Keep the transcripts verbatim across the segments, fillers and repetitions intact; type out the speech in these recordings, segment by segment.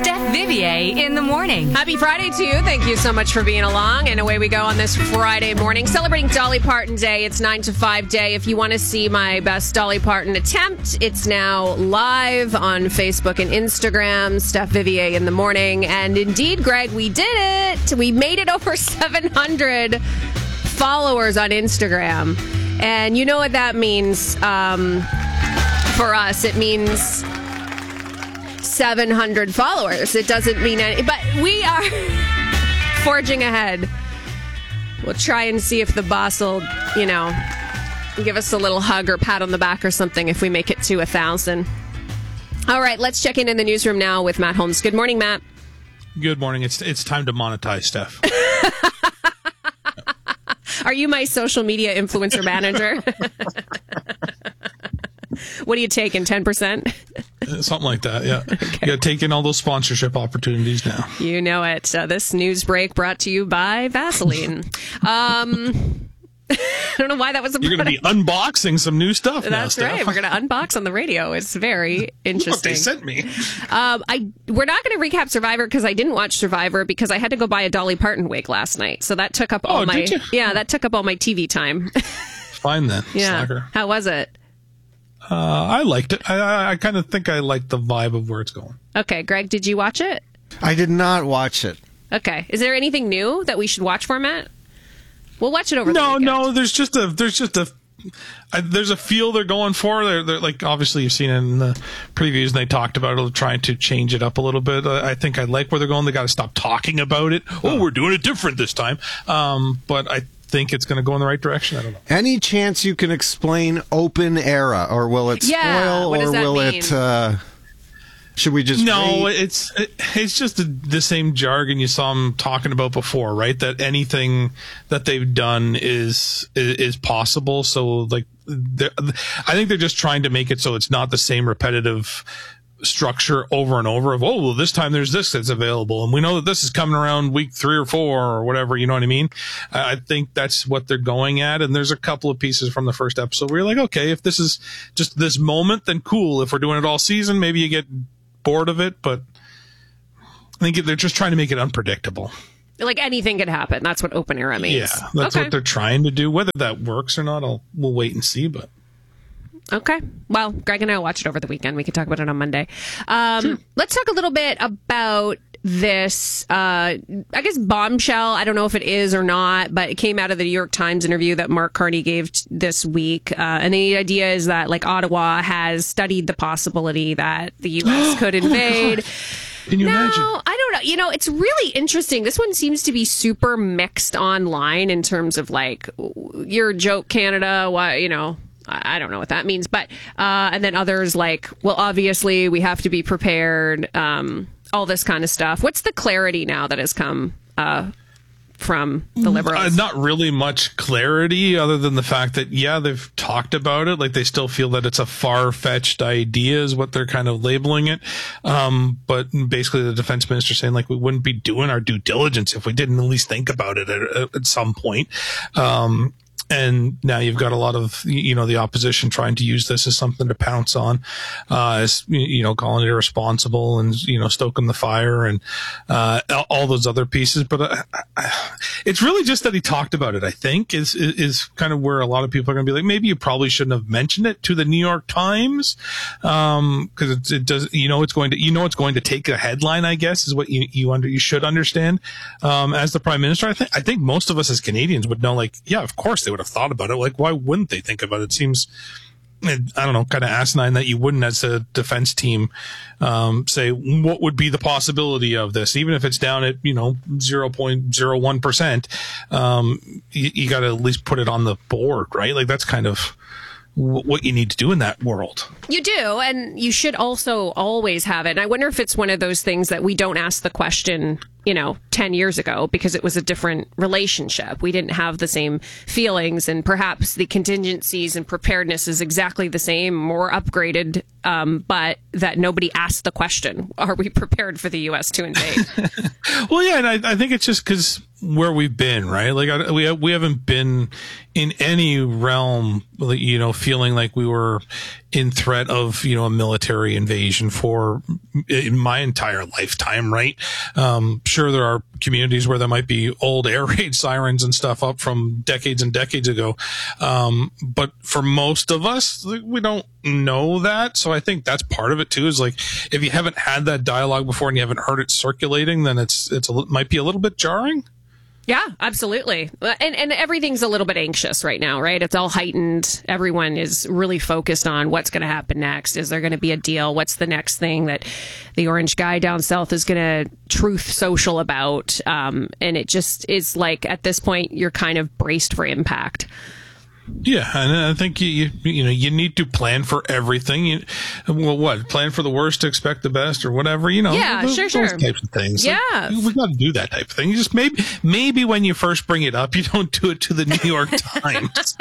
Steph Vivier in the morning. Happy Friday to you. Thank you so much for being along. And away we go on this Friday morning, celebrating Dolly Parton Day. It's nine to five day. If you want to see my best Dolly Parton attempt, it's now live on Facebook and Instagram, Steph Vivier in the morning. And indeed, Greg, we did it. We made it over seven hundred followers on Instagram. And you know what that means um, for us. It means seven hundred followers. It doesn't mean any, but we are forging ahead. We'll try and see if the boss will, you know, give us a little hug or pat on the back or something if we make it to a thousand. All right, let's check in in the newsroom now with Matt Holmes. Good morning, Matt. Good morning. It's it's time to monetize, Steph. Are you my social media influencer manager? What are you taking, ten percent? Something like that, yeah. Okay. You got to take in all those sponsorship opportunities now. You know it. Uh, this news break brought to you by Vaseline. um, I don't know why that was a You're going to be unboxing some new stuff now, That's Steph. right. We're going to unbox on the radio. It's very interesting. What they sent me. Um, I We're not going to recap Survivor because I didn't watch Survivor because I had to go buy a Dolly Parton wig last night. So that took up all oh, my... did you? Yeah, that took up all my T V time. Fine then. Yeah. Slacker. How was it? Uh, I liked it. I, I, I kind of think I liked the vibe of where it's going. Okay, Greg, did you watch it? I did not watch it. Okay. Is there anything new that we should watch for, Matt? We'll watch it over No, the weekend. no. There's just a. There's just a. I, there's a feel they're going for. They're, they're like obviously you've seen it in the previews and they talked about it, trying to change it up a little bit. I, I think I like where they're going. They got to stop talking about it. Oh, we're doing it different this time. Um, but I think it's going to go in the right direction. I don't know. Any chance you can explain open era, or will it spoil, Yeah, what does or that will mean? it? Uh, should we just No, wait? it's it, it's just the, the same jargon you saw them talking about before, right? That anything that they've done is is, is possible. So, like, I think they're just trying to make it so it's not the same repetitive structure over and over of, oh, well, this time there's this that's available, and we know that this is coming around week three or four or whatever, you know what I mean? I think that's what they're going at, and there's a couple of pieces from the first episode where you're like, okay, if this is just this moment, then cool. If we're doing it all season, maybe you get bored of it, but I think they're just trying to make it unpredictable. Like anything could happen. That's what open era means. Yeah, that's okay. what they're trying to do. Whether that works or not, I'll we'll wait and see, but Okay. Well, Greg and I will watch it over the weekend. We can talk about it on Monday. Um, sure. Let's talk a little bit about this, uh, I guess, bombshell. I don't know if it is or not, but it came out of the New York Times interview that Mark Carney gave t- this week. Uh, and the idea is that, like, Ottawa has studied the possibility that the U S could invade. Oh Can you no, imagine? I don't know. You know, it's really interesting. This one seems to be super mixed online in terms of, like, your joke, Canada, why, you know. I don't know what that means, but uh, and then others like, well, obviously we have to be prepared, um, all this kind of stuff. What's the clarity now that has come uh, from the Liberals? Uh, not really much clarity other than the fact that, yeah, they've talked about it. Like, they still feel that it's a far-fetched idea is what they're kind of labeling it. Um, but basically the defense minister saying, like, we wouldn't be doing our due diligence if we didn't at least think about it at, at some point. Um, And now you've got a lot of, you know, the opposition trying to use this as something to pounce on, uh, as, you know, calling it irresponsible and, you know, stoking the fire and, uh, all those other pieces. But uh, it's really just that he talked about it, I think, is, is kind of where a lot of people are going to be like, maybe you probably shouldn't have mentioned it to the New York Times. Um, cause it, it does, you know, it's going to, you know, it's going to take a headline, I guess, is what you, you under, you should understand. Um, as the prime minister, I think, I think most of us as Canadians would know, like, yeah, of course they would have thought about it. Like, why wouldn't they think about it? It seems, I don't know, kind of asinine that you wouldn't, as a defense team, um, say, what would be the possibility of this? Even if it's down at, you know, zero point zero one percent, um, you, you got to at least put it on the board, right? Like, that's kind of what you need to do in that world. You do, and you should also always have it. And I wonder if it's one of those things that we don't ask the question, you know, ten years ago because it was a different relationship. We didn't have the same feelings, and perhaps the contingencies and preparedness is exactly the same, more upgraded, um, but that nobody asked the question, are we prepared for the U S to invade? Well, yeah, and I, I think it's just because where we've been, right? Like, I, we we haven't been in any realm, you know, feeling like we were in threat of, you know, a military invasion for in my entire lifetime, right? Um, sure, there are communities where there might be old air raid sirens and stuff up from decades and decades ago. Um, but for most of us, we don't know that. So I think that's part of it too, is like, if you haven't had that dialogue before and you haven't heard it circulating, then it's, it's a, might be a little bit jarring. Yeah, absolutely. And and everything's a little bit anxious right now, right? It's all heightened. Everyone is really focused on what's going to happen next. Is there going to be a deal? What's the next thing that the orange guy down south is going to truth social about? Um, and it just is like, at this point, you're kind of braced for impact. Yeah, and I think you, you you know you need to plan for everything. You, well, what plan for the worst to expect the best, or whatever. You know, yeah, those, sure, those sure. types of things. Yeah, like, we got to do that type of thing. You just maybe maybe when you first bring it up, you don't do it to the New York Times.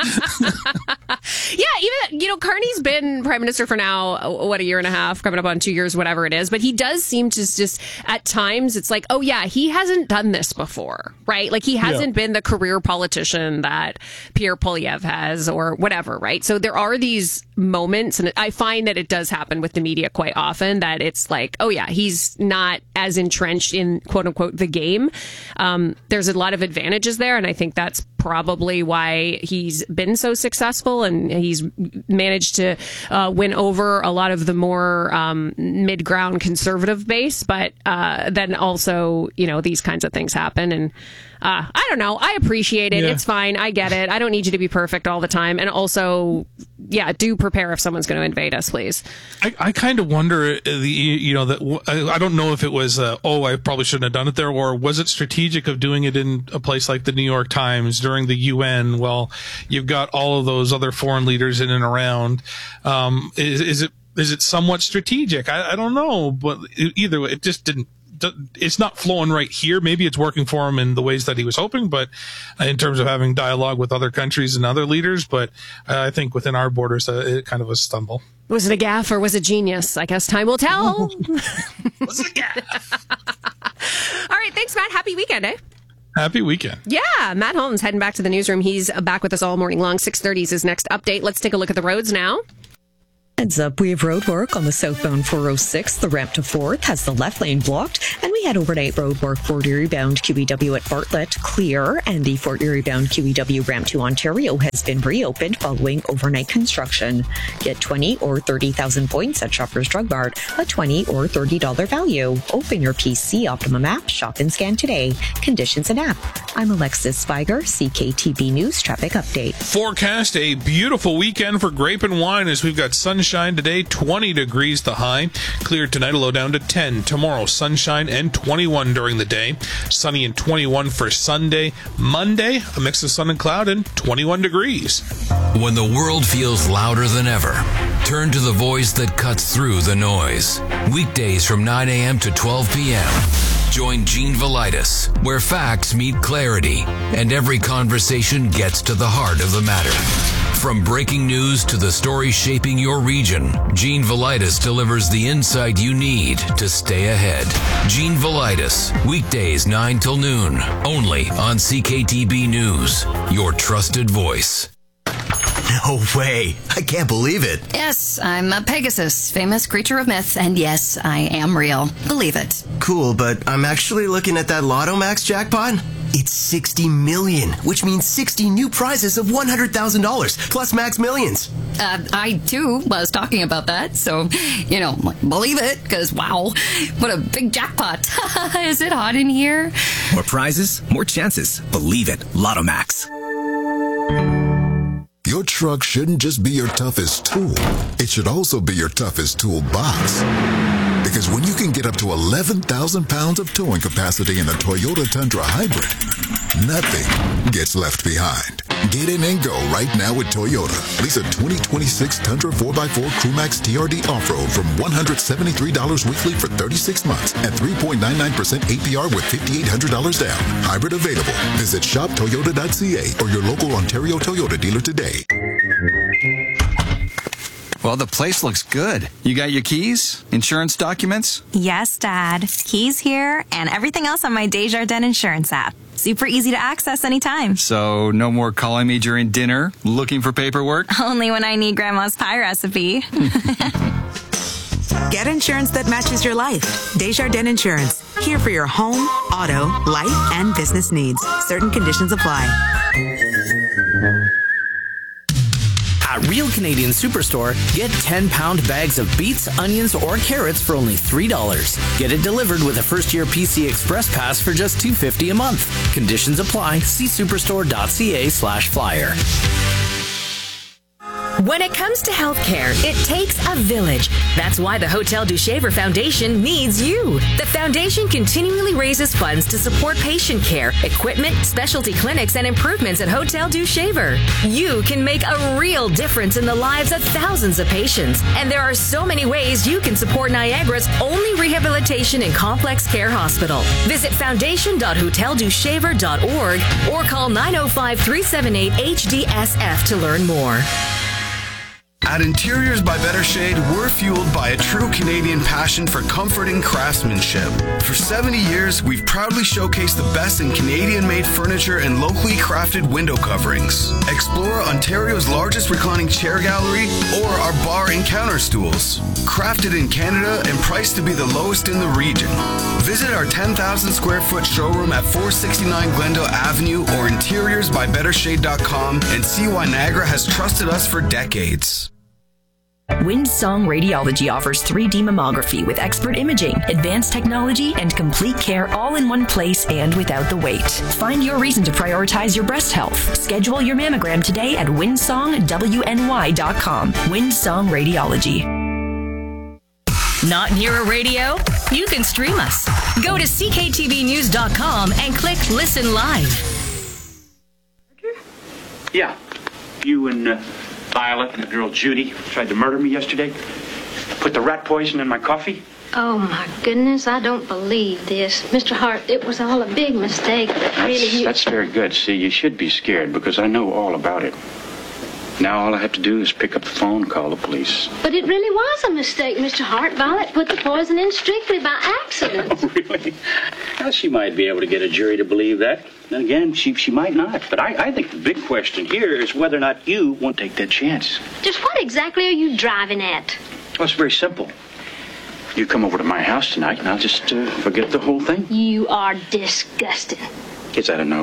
Yeah, even you know, Carney's been prime minister for now what a year and a half, coming up on two years, whatever it is. But he does seem to just at times it's like, oh yeah, he hasn't done this before, right? Like he hasn't yeah. been the career politician that Pierre Poilievre has, or whatever, right? So there are these moments, and I find that it does happen with the media quite often, that it's like, oh yeah, he's not as entrenched in quote unquote the game. Um, there's a lot of advantages there, and I think that's probably why he's been so successful, and he's managed to uh, win over a lot of the more um, mid-ground conservative base. But uh, then also, you know, these kinds of things happen, and Uh, I don't know. I appreciate it. Yeah. It's fine. I get it. I don't need you to be perfect all the time. And also, yeah, do prepare if someone's going to invade us, please. I, I kind of wonder, the you know, that I, I don't know if it was, uh, oh, I probably shouldn't have done it there, or was it strategic of doing it in a place like the New York Times during the U N? Well, you've got all of those other foreign leaders in and around. Um, is, is it is it somewhat strategic? I, I don't know, but either way, it just didn't. It's not flowing right here. Maybe it's working for him in the ways that he was hoping, but in terms of having dialogue with other countries and other leaders. But uh, I think within our borders, uh, it kind of a stumble. Was it a gaffe or was it genius? I guess time will tell. Was it a gaffe? All right. Thanks, Matt. Happy weekend, eh? Happy weekend. Yeah. Matt Holmes heading back to the newsroom. He's back with us all morning long. six thirty is his next update. Let's take a look at the roads now. Heads up, we have road work on the southbound four oh six. The ramp to fourth has the left lane blocked. And we had overnight road work Fort Erie bound Q E W at Bartlett clear. And the Fort Erie bound Q E W ramp to Ontario has been reopened following overnight construction. Get twenty or thirty thousand points at Shoppers Drug Mart, a twenty or thirty dollars value. Open your P C Optimum app, shop and scan today. Conditions and app. I'm Alexis Spiger, C K T B News Traffic Update. Forecast a beautiful weekend for grape and wine as we've got sunshine today, twenty degrees the high. Clear tonight, a low down to ten. Tomorrow, sunshine and twenty-one during the day. Sunny and twenty-one for Sunday. Monday, a mix of sun and cloud and twenty-one degrees. When the world feels louder than ever, turn to the voice that cuts through the noise. Weekdays from nine a.m. to twelve p.m. Join Gene Velitis, where facts meet clarity and every conversation gets to the heart of the matter. From breaking news to the story shaping your region, Gene Velitis delivers the insight you need to stay ahead. Gene Velitis, weekdays nine till noon, only on C K T B News, your trusted voice. No way. I can't believe it. Yes, I'm a Pegasus, famous creature of myth, and yes, I am real. Believe it. Cool, but I'm actually looking at that Lotto Max jackpot. It's sixty million, which means sixty new prizes of one hundred thousand dollars, plus Max Millions. Uh, I, too, was talking about that, so, you know, believe it, because, wow, what a big jackpot. Is it hot in here? More prizes, more chances. Believe it. Lotto Max. Your truck shouldn't just be your toughest tool. It should also be your toughest toolbox. Because when you can get up to eleven thousand pounds of towing capacity in a Toyota Tundra Hybrid, nothing gets left behind. Get in and go right now with Toyota. Lease a twenty twenty-six Tundra four by four Crewmax T R D Off-Road from one hundred seventy-three dollars weekly for thirty-six months at three point nine nine percent A P R with five thousand eight hundred dollars down. Hybrid available. Visit shop toyota dot c a or your local Ontario Toyota dealer today. Well, the place looks good. You got your keys? Insurance documents? Yes, Dad. Keys here and everything else on my Desjardins insurance app. Super easy to access anytime. So no more calling me during dinner looking for paperwork? Only when I need Grandma's pie recipe. Get insurance that matches your life. Desjardins Insurance. Here for your home, auto, life, and business needs. Certain conditions apply. At Real Canadian Superstore, get ten-pound bags of beets, onions, or carrots for only three dollars. Get it delivered with a first-year P C Express Pass for just two dollars and fifty cents a month. Conditions apply. See superstore.ca slash flyer. When it comes to healthcare, it takes a village. That's why the Hotel du Shaver Foundation needs you. The foundation continually raises funds to support patient care, equipment, specialty clinics, and improvements at Hotel du Shaver. You can make a real difference in the lives of thousands of patients. And there are so many ways you can support Niagara's only rehabilitation and complex care hospital. Visit foundation dot hotel du shaver dot org or call nine oh five, three seven eight, H D S F to learn more. At Interiors by Better Shade, we're fueled by a true Canadian passion for comforting craftsmanship. For seventy years, we've proudly showcased the best in Canadian-made furniture and locally crafted window coverings. Explore Ontario's largest reclining chair gallery or our bar and counter stools. Crafted in Canada and priced to be the lowest in the region. Visit our ten thousand square foot showroom at four sixty-nine Glendale Avenue or interiors by better shade dot com and see why Niagara has trusted us for decades. Windsong Radiology offers three D mammography with expert imaging, advanced technology, and complete care all in one place and without the wait. Find your reason to prioritize your breast health. Schedule your mammogram today at windsong w n y dot com. Windsong Radiology. Not near a radio? You can stream us. Go to c k t v news dot com and click Listen Live. Yeah, you and uh, Violet and the girl Judy tried to murder me yesterday. Put the rat poison in my coffee. Oh, my goodness, I don't believe this. Mister Hart, it was all a big mistake. That's, really, you... that's very good. See, you should be scared because I know all about it. Now all I have to do is pick up the phone and call the police. But it really was a mistake, Mister Hart. Violet put the poison in strictly by accident. Oh, really? Well, she might be able to get a jury to believe that. Then again, she she might not. But I, I think the big question here is whether or not you won't take that chance. Just what exactly are you driving at? Well, it's very simple. You come over to my house tonight and I'll just uh, forget the whole thing. You are disgusting. Is that a no?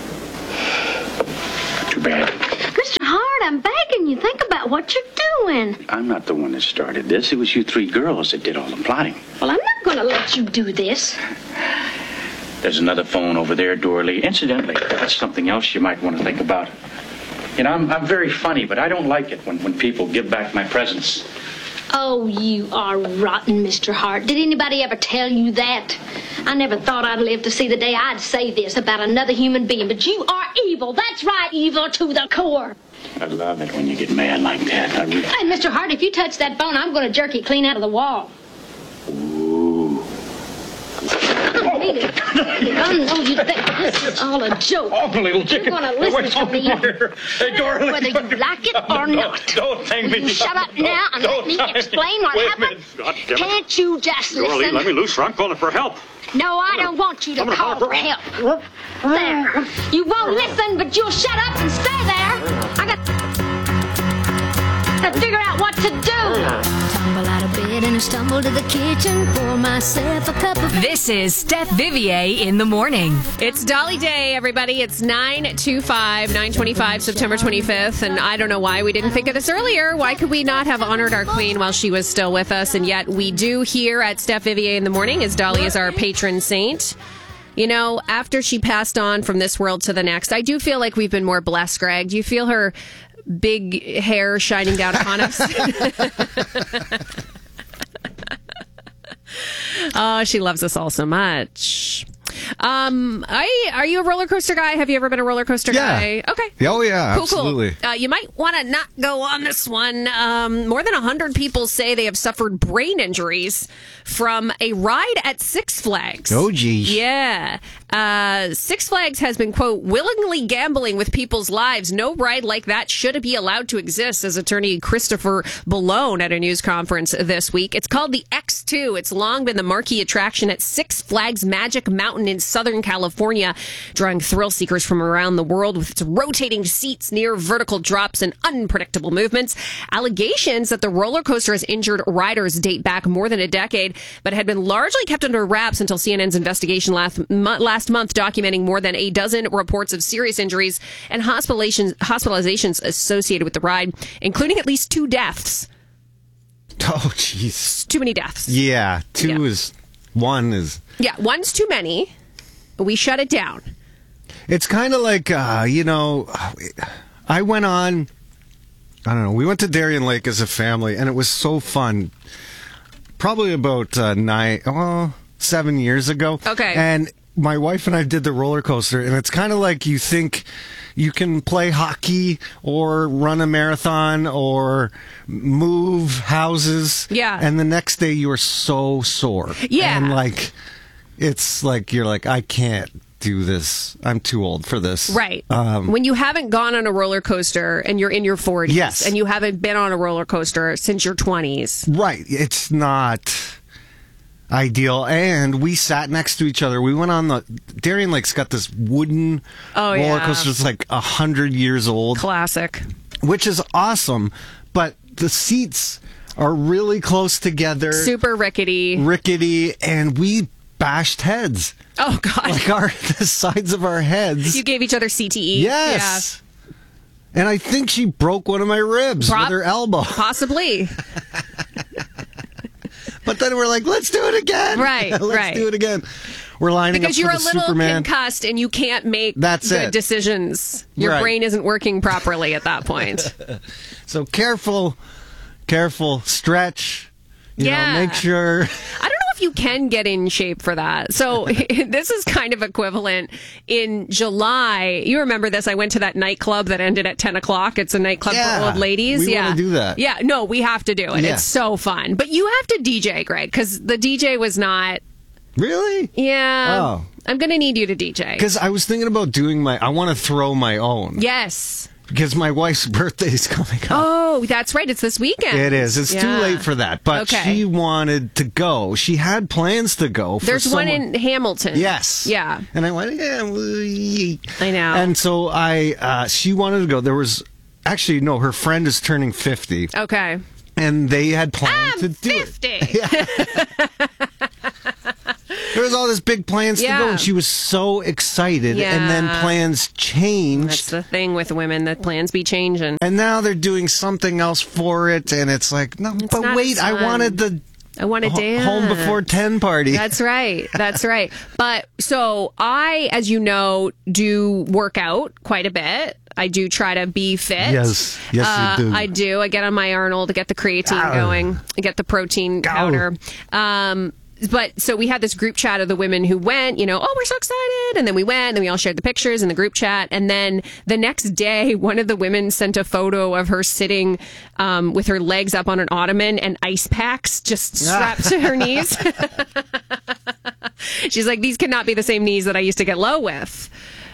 Too bad. Mister Hart, I'm begging you. Think about what you're doing. I'm not the one that started this. It was you three girls that did all the plotting. Well, I'm not going to let you do this. There's another phone over there, Dorley. Incidentally, that's something else you might want to think about. You know, I'm, I'm very funny, but I don't like it when, when people give back my presents. Oh, you are rotten, Mister Hart. Did anybody ever tell you that? I never thought I'd live to see the day I'd say this about another human being, but you are evil. That's right, evil to the core. I love it when you get mad like that. I really... Hey, Mister Hart, if you touch that phone, I'm going to jerk you clean out of the wall. Ooh. I mean it. I know you think this is all a joke. Oh, little chicken. You're going to listen to me. Hey, Dorothy. Whether you like it or no, not. Don't hang me. Shut up now and let me explain what Wait happened. A God damn it. Can't you just Dorothy, listen? let me loose or I'm calling for help. No, I don't want you to call for help. There. You won't listen, but you'll shut up and stay there. I got to figure out what to do. Tumble out of bed and I stumble to the kitchen, pour myself a cup of... This is Steph Vivier in the morning. It's Dolly Day, everybody. It's nine twenty-five, nine twenty-five, September twenty-fifth. And I don't know why we didn't think of this earlier. Why could we not have honored our queen while she was still with us? And yet we do here at Steph Vivier in the morning, as Dolly is our patron saint. You know, after she passed on from this world to the next, I do feel like we've been more blessed, Greg. Do you feel her big hair shining down upon us? Oh, she loves us all so much. Um, I are you a roller coaster guy? Have you ever been a roller coaster yeah. guy? Okay. Oh yeah, cool, absolutely. Cool. Uh, you might want to not go on this one. Um, more than a hundred people say they have suffered brain injuries from a ride at Six Flags. Oh geez. Yeah. Uh, Six Flags has been, quote, willingly gambling with people's lives. No ride like that should be allowed to exist, says attorney Christopher Ballone at a news conference this week. It's called the X two. It's long been the marquee attraction at Six Flags Magic Mountain in Southern California, drawing thrill seekers from around the world with its rotating seats, near vertical drops, and unpredictable movements. Allegations that the roller coaster has injured riders date back more than a decade, but had been largely kept under wraps until C N N's investigation last, last month, documenting more than a dozen reports of serious injuries and hospitalizations, hospitalizations associated with the ride, including at least two deaths. Oh, jeez. Too many deaths. Yeah, two Yeah. is... One is... Yeah, one's too many. We shut it down. It's kind of like, uh, you know, I went on... I don't know. We went to Darien Lake as a family, and it was so fun. Probably about uh, nine, oh, seven years ago. Okay. And my wife and I did the roller coaster, and it's kind of like you think you can play hockey or run a marathon or move houses. Yeah. And the next day you are so sore. Yeah. And like, it's like, you're like, I can't do this. I'm too old for this. Right. Um, when you haven't gone on a roller coaster and you're in your forties, Yes. and you haven't been on a roller coaster since your twenties. Right. It's not ideal. And we sat next to each other. We went on the Darien Lake's got this wooden Oh, roller yeah. coaster that's like a hundred years old. Classic. Which is awesome. But the seats are really close together. Super rickety. Rickety, and we bashed heads. Oh, God. Like our the sides of our heads. You gave each other C T E. Yes. And I think she broke one of my ribs Prop- with her elbow. Possibly. But then we're like, let's do it again. Right, let's right. do it again. We're lining Because up you're for a the little Superman. concussed and you can't make That's good it. decisions. Your Right. brain isn't working properly at that point. So careful, careful, stretch. You Yeah. know, make sure. I don't know if you can get in shape for that. So this is kind of equivalent. In July, you remember this, I went to that nightclub that ended at ten o'clock. It's a nightclub Yeah, for old ladies. we yeah. wanna do that. Yeah, no, we have to do it. Yeah. It's so fun. But you have to D J, Greg, because the D J was not... Really? Yeah. Oh. I'm going to need you to D J. Because I was thinking about doing my, I want to throw my own. Yes. Because my wife's birthday is coming up. Oh, that's right. It's this weekend. It is. It's too Yeah. late for that. But Okay. she wanted to go. She had plans to go. For There's one someone- in Hamilton. Yes. Yeah. And I went, yeah. we- I know. And so I, uh, she wanted to go. There was, actually, no, her friend is turning fifty. Okay. And they had planned I'm to do fifty. it. There was all this big plans to Yeah. go, and she was so excited. And then Yeah. plans changed. That's the thing with women, that plans be changing. And now they're doing something else for it, and it's like, no, but not wait, as I fun. wanted the I want to ho- dance. home before ten party. That's right. That's right. But so I, as you know, do work out quite a bit. I do try to be fit. Yes. Yes, Uh, you do. I do. I get on my Arnold, get the creatine Ow. going, I get the protein powder. Um, but so we had this group chat of the women who went, you know, oh, we're so excited. And then we went and we all shared the pictures in the group chat. And then the next day, one of the women sent a photo of her sitting um, with her legs up on an ottoman and ice packs just strapped to her knees. She's like, these cannot be the same knees that I used to get low with.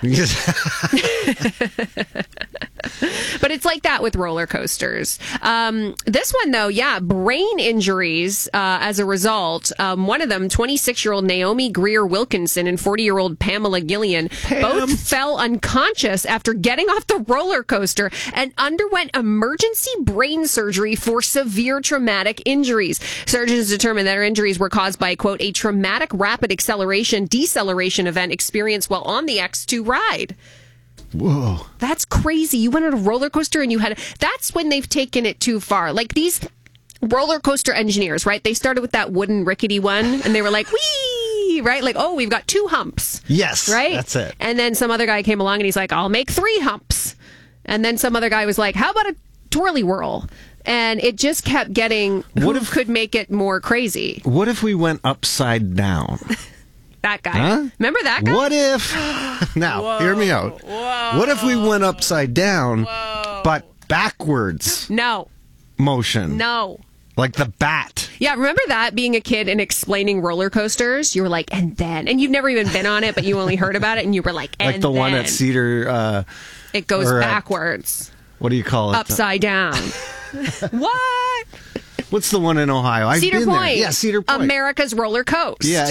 But it's like that with roller coasters. Um, this one, though, yeah, brain injuries uh, as a result. Um, one of them, twenty-six-year-old Naomi Greer Wilkinson and forty-year-old Pamela Gillian, both fell unconscious after getting off the roller coaster and underwent emergency brain surgery for severe traumatic injuries. Surgeons determined that her injuries were caused by, quote, a traumatic rapid acceleration deceleration event experienced while on the X two ride. Whoa. That's crazy. You went on a roller coaster and you had... That's when they've taken it too far. Like these roller coaster engineers, right? They started with that wooden rickety one and they were like, whee! Right? Like, oh, we've got two humps. Yes. Right? That's it. And then some other guy came along and he's like, I'll make three humps. And then some other guy was like, how about a twirly whirl? And it just kept getting... What who if- could make it more crazy? What if we went upside down? That guy. Huh? Remember that guy? What if... Now, hear me out. What if we went upside down, but backwards No. motion? No. Like the bat. Yeah, remember that, being a kid and explaining roller coasters? You were like, and then. And you've never even been on it, but you only heard about it, and you were like, and Like the then. one at Cedar. Uh, It goes or at- backwards. what do you call it? Upside down. What? What's the one in Ohio? I've Cedar been Point. there. Yeah, Cedar Point. America's roller coast. Yeah.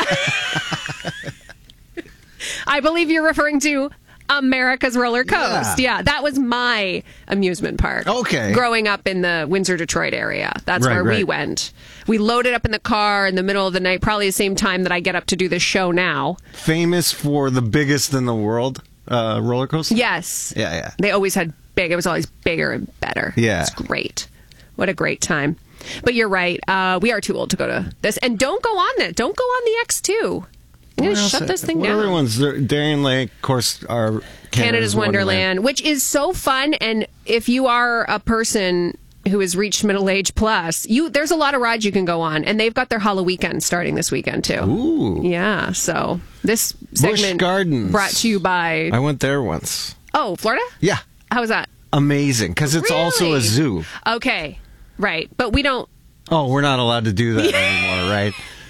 I believe you're referring to America's roller coast. Yeah. Yeah. that was my amusement park. Okay. Growing up in the Windsor, Detroit area. That's Right, where we right. went. We loaded up in the car in the middle of the night, probably the same time that I get up to do this show now. Famous for the biggest in the world uh, roller coaster? Yes. Yeah, yeah. They always had big. It was always bigger and better. Yeah. It's great. What a great time. But you're right. Uh, we are too old to go to this. And don't go on that. Don't go on the X two. I'm going to What shut else? this thing what down. other ones? There- Darien Lake, of course, are Canada's, Canada's Wonderland, which is so fun. And if you are a person who has reached middle age plus, you there's a lot of rides you can go on, and they've got their Halloween weekend starting this weekend too. Ooh, yeah. So this Busch segment Gardens. brought to you by I went there once. oh Florida. Yeah, How was that? amazing because it's also a Really? zoo. Okay, right, but we don't. Oh, we're not allowed to do that anymore, right?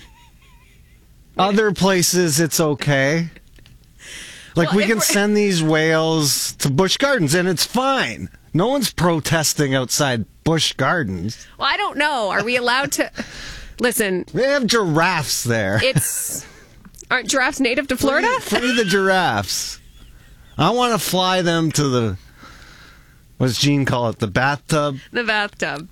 Other places, it's okay. Like, Well, we if can we're- send these whales to Busch Gardens, and it's fine. No one's protesting outside Busch Gardens. Well, I don't know. Are we allowed to? Listen, They have giraffes there. it's aren't giraffes native to Florida? Free, free the giraffes. I want to fly them to the, what does Gene call it, the bathtub? The bathtub.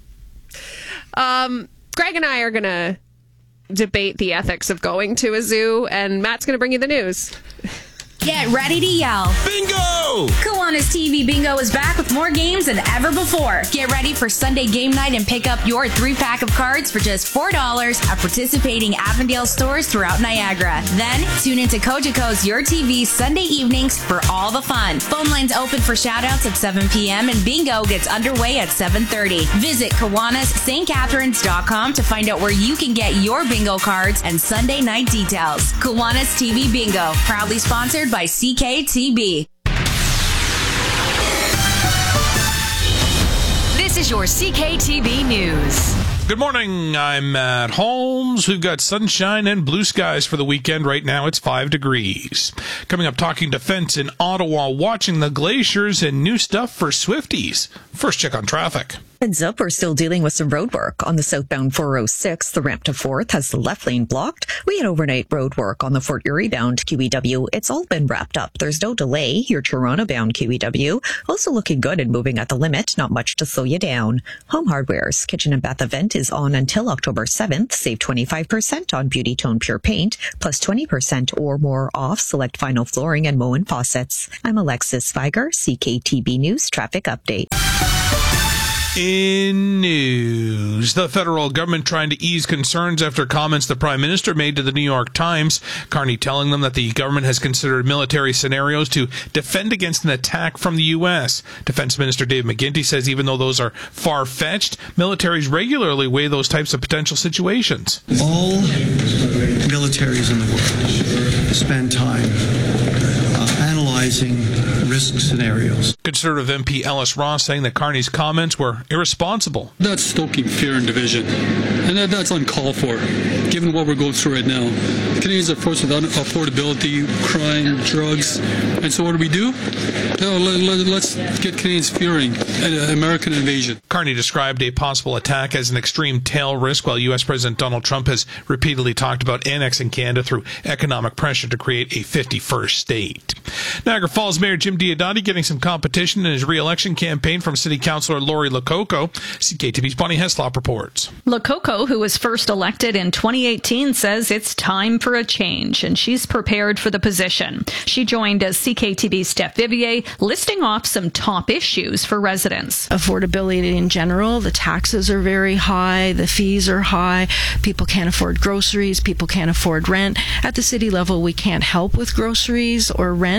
Um, Greg and I are going to debate the ethics of going to a zoo, and Matt's going to bring you the news. Get ready to yell. Bingo! Kiwanis T V Bingo is back with more games than ever before. Get ready for Sunday game night and pick up your three-pack of cards for just four dollars at participating Avondale stores throughout Niagara. Then, tune into Cogeco's Your T V Sunday evenings for all the fun. Phone lines open for shoutouts at seven p.m. and bingo gets underway at seven thirty. Visit Kiwanis St Catharines dot com to find out where you can get your bingo cards and Sunday night details. Kiwanis T V Bingo, proudly sponsored by C K T B. This is your C K T B News. Good morning. I'm Matt Holmes. We've got sunshine and blue skies for the weekend. Right now it's five degrees. Coming up, talking defense in Ottawa, watching the glaciers and new stuff for Swifties. First check on traffic. Heads up, we're still dealing with some road work on the southbound four oh six. The ramp to fourth has the left lane blocked. We had overnight road work on the Fort Erie bound Q E W. It's all been wrapped up. There's no delay. Your Toronto bound Q E W also looking good and moving at the limit. Not much to slow you down. Home Hardware's Kitchen and Bath event is on until October seventh. Save twenty-five percent on Beauty Tone Pure Paint, plus twenty percent or more off select vinyl flooring and Moen faucets. I'm Alexis Feiger, C K T B News Traffic Update. In news, the federal government trying to ease concerns after comments the Prime Minister made to the New York Times. Carney telling them that the government has considered military scenarios to defend against an attack from the U S. Defense Minister Dave McGuinty says even though those are far-fetched, militaries regularly weigh those types of potential situations. All militaries in the world spend time uh, analyzing risk scenarios. Conservative M P Ellis Ross saying that Carney's comments were irresponsible. That's stoking fear and division, and that, that's uncalled for, given what we're going through right now. Canadians are forced with affordability, crime, drugs, and so what do we do? No, let, let, let's get Canadians fearing an American invasion. Carney described a possible attack as an extreme tail risk, while U S President Donald Trump has repeatedly talked about annexing Canada through economic pressure to create a fifty-first state. Niagara Falls Mayor Jim Diodati getting some competition in his re-election campaign from City Councillor Lori Lococo. C K T V's Bonnie Heslop reports. Lococo, who was first elected in twenty eighteen, says it's time for a change, and she's prepared for the position. She joined as C K T V's Steph Vivier, listing off some top issues for residents. Affordability in general, the taxes are very high, the fees are high, people can't afford groceries, people can't afford rent. At the city level, we can't help with groceries or rent.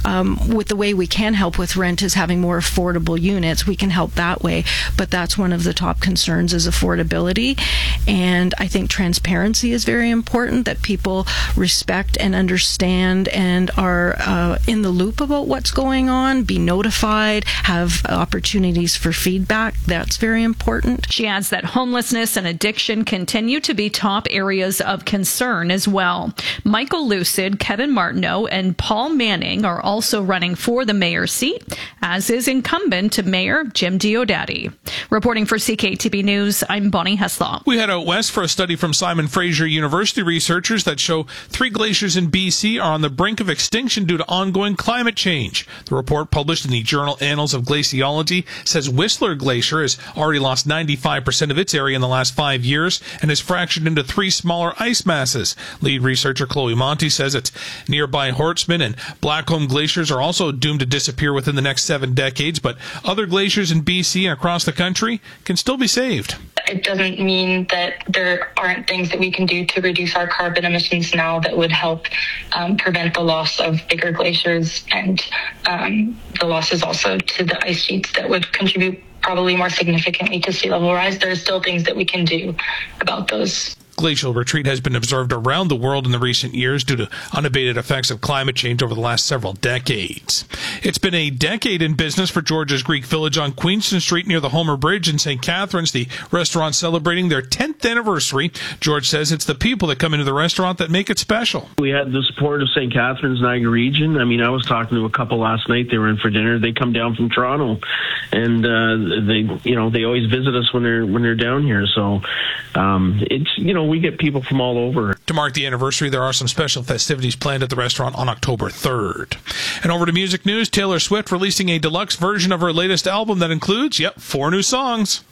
um, with the way we can help with rent is having more affordable units. We can help that way, but that's one of the top concerns is affordability. And I think transparency is very important, that people respect and understand and are uh, in the loop about what's going on, be notified, have opportunities for feedback. That's very important. She adds that homelessness and addiction continue to be top areas of concern as well. Michael Lucid, Kevin Martineau, and Paul Manning are also running for the mayor's seat, as is incumbent Mayor Jim Diodati. Reporting for C K T B News, I'm Bonnie Heslaw. We head out west for a study from Simon Fraser University researchers that show three glaciers in B C are on the brink of extinction due to ongoing climate change. The report, published in the journal Annals of Glaciology, says Whistler Glacier has already lost ninety-five percent of its area in the last five years and is fractured into three smaller ice masses. Lead researcher Chloe Monty says it's nearby Hortsman and Blackcomb glaciers are also doomed to disappear within the next seven decades, but other glaciers in B C and across the country can still be saved. It doesn't mean that there aren't things that we can do to reduce our carbon emissions now that would help um, prevent the loss of bigger glaciers and um, the losses also to the ice sheets that would contribute probably more significantly to sea level rise. There are still things that we can do about those. Glacial retreat has been observed around the world in the recent years due to unabated effects of climate change over the last several decades. It's been a decade in business for George's Greek Village on Queenston Street near the Homer Bridge in Saint Catharines, the restaurant celebrating their tenth anniversary. George says it's the people that come into the restaurant that make it special. We had the support of Saint Catharines, Niagara region. I mean, I was talking to a couple last night. They were in for dinner. They come down from Toronto, and uh, they, you know, they always visit us when they're when they're down here. So um, it's, you know, we get people from all over. To mark the anniversary, there are some special festivities planned at the restaurant on October third. And over to music news, Taylor Swift releasing a deluxe version of her latest album that includes, yep, four new songs.